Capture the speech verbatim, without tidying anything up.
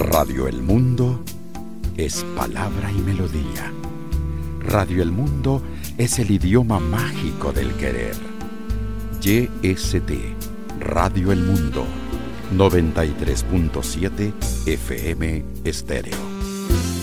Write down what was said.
Radio El Mundo es palabra y melodía. Radio El Mundo es el idioma mágico del querer. Y S T, Radio El Mundo, noventa y tres punto siete F M Estéreo.